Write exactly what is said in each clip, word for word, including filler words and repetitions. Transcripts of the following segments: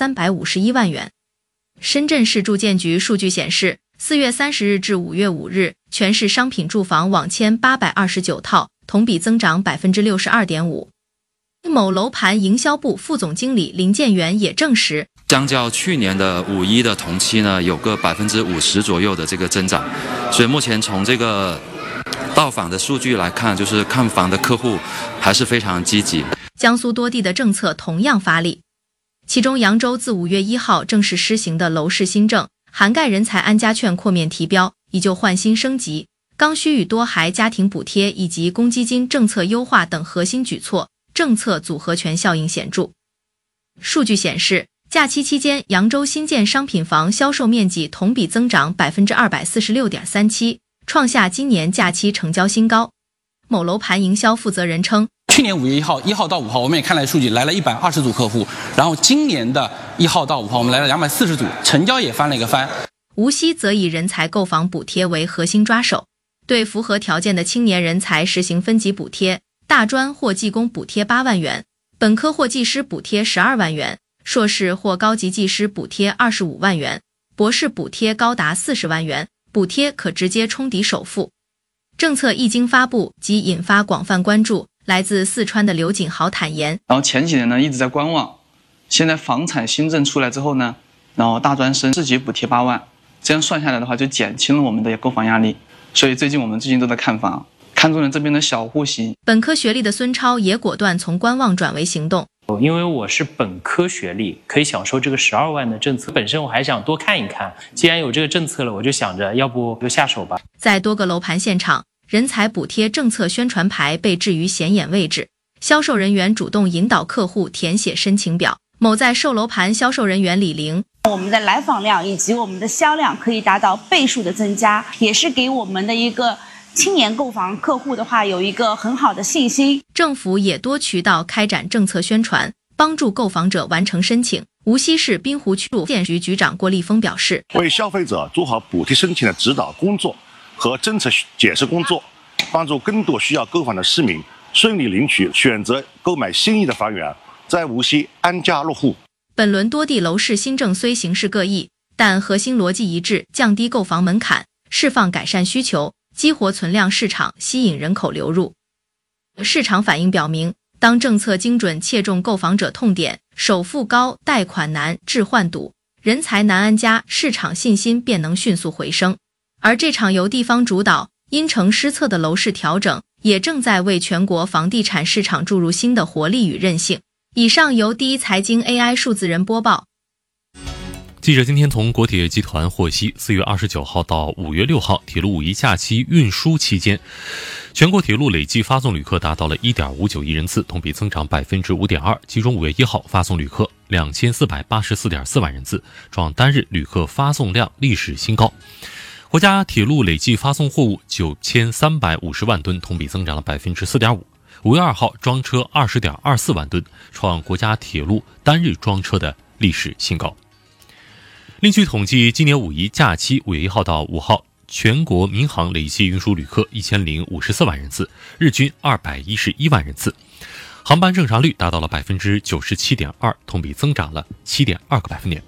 三百五十一万元。深圳市住建局数据显示，四月三十日至五月五日，全市商品住房网签八百二十九套，同比增长 百分之六十二点五。某楼盘营销部副总经理林建元也证实， 相较去年的五一的同期呢，有个 百分之五十 左右的这个增长，所以目前从这个到访的数据来看，就是看房的客户还是非常积极。 江苏多地的政策同样发力，其中扬州自五月一号正式施行的楼市新政，涵盖人才安家券扩面提标、以旧换新升级、刚需与多孩家庭补贴以及公积金政策优化等核心举措，政策组合拳效应显著。数据显示，假期期间扬州新建商品房销售面积同比增长 百分之二百四十六点三七， 创下今年假期成交新高。某楼盘营销负责人称， 去年五月一号一号到五号我们也看了数据，来了一百二十组客户，然后今年的一号到五号我们来了两百四十组，成交也翻了一个番。 无锡则以人才购房补贴为核心抓手，对符合条件的青年人才实行分级补贴，大专或技工补贴八万元，本科或技师补贴十二万元，硕士或高级技师补贴二十五万元，博士补贴高达四十万元，补贴可直接冲抵首付。政策一经发布即引发广泛关注，来自四川的刘景豪坦言， 然后前几年呢一直在观望，现在房产新政出来之后呢，然后大专生自己补贴八万，这样算下来的话就减轻了我们的购房压力，所以最近我们最近都在看房，看中了这边的小户型。 本科学历的孙超也果断从观望转为行动。 因为我是本科学历，可以享受这个十二万的政策，本身我还想多看一看，既然有这个政策了，我就想着要不就下手吧。 在多个楼盘现场，人才补贴政策宣传牌被置于显眼位置，销售人员主动引导客户填写申请表。某在售楼盘销售人员李玲， 我们的来访量以及我们的销量可以达到倍数的增加，也是给我们的一个青年购房客户的话有一个很好的信心。 政府也多渠道开展政策宣传，帮助购房者完成申请。无锡市滨湖区住建局局长郭立峰表示， 为消费者做好补贴申请的指导工作和政策解释工作，帮助更多需要购房的市民顺利领取选择购买心仪的房源，在无锡安家落户。 本轮多地楼市新政虽形式各异，但核心逻辑一致，降低购房门槛，释放改善需求，激活存量市场，吸引人口流入。市场反应表明，当政策精准切中购房者痛点，首付高、贷款难、置换堵、人才难安家，市场信心便能迅速回升。而这场由地方主导、因城施策的楼市调整，也正在为全国房地产市场注入新的活力与韧性。以上由第一财经 A I 数字人播报。 记者今天从国铁集团获悉，四月二十九号到五月六号铁路五一假期运输期间，全国铁路累计发送旅客达到了 一点五九亿人次，同比增长 百分之五点二， 其中五月一号发送旅客两千四百八十四点四万人次，创单日旅客发送量历史新高。国家铁路累计发送货物九千三百五十万吨，同比增长了 百分之四点五。五月二号装车 二十点二四万吨，创国家铁路单日装车的历史新高。另据统计，今年五一假期五月一号到五号，全国民航累计运输旅客一千零五十四万人次，日均二百一十一万人次，航班正常率达到了 百分之九十七点二， 同比增长了 七点二个百分点。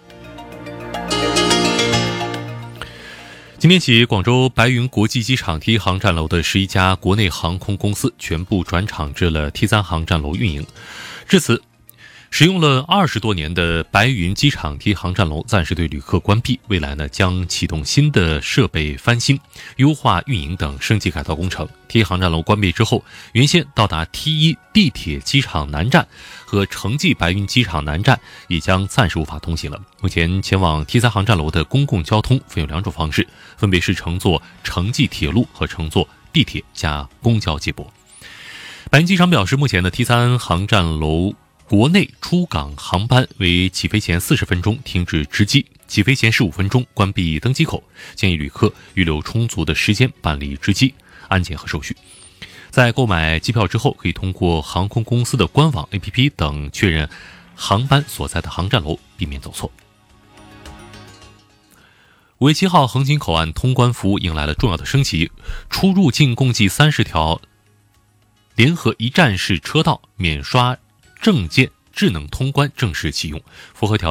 今天起，广州白云国际机场 T 航站楼的十一家国内航空公司全部转场至了 T 三航站楼运营。至此，使用了二十多年的白云机场 T 航站楼暂时对旅客关闭，未来呢将启动新的设备翻新、优化运营等升级改造工程。T 航站楼关闭之后，原先到达 T 一 地铁机场南站和城际白云机场南站也将暂时无法通行了。目前前往 T 三航站楼的公共交通分有两种方式，分别是乘坐城际铁路和乘坐地铁加公交接驳。白云机场表示，目前的 T 三航站楼国内出港航班为起飞前四十分钟停止值机，起飞前十五分钟关闭登机口，建议旅客预留充足的时间办理值机、安检和手续。在购买机票之后，可以通过航空公司的官网 A P P 等确认航班所在的航站楼，避免走错。五月七号，横琴口岸通关服务迎来了重要的升级，出入境共计三十条联合一站式车道免刷证件智能通关正式启用，符合条